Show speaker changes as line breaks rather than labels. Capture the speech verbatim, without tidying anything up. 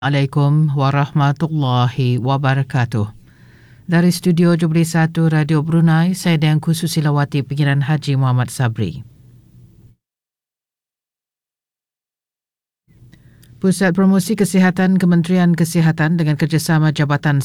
Assalamualaikum warahmatullahi wabarakatuh. Dari studio tujuh puluh satu Radio Brunei, saya Dianku Susilawati Pengiran Haji Muhammad Sabri. Pusat Promosi Kesihatan Kementerian Kesihatan dengan kerjasama Jabatan